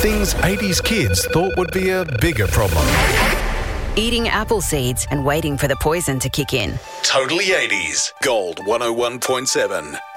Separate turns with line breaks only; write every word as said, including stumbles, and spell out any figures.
Things eighties kids thought would be a bigger problem.
Eating apple seeds and waiting for the poison to kick in.
Totally eighties. Gold one oh one point seven.